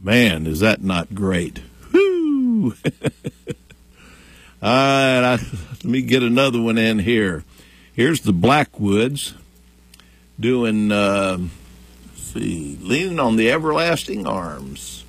Man, is that not great? Whoo! All right, let me get another one in here. Here's the Blackwoods doing, let's see, Leaning on the Everlasting Arms.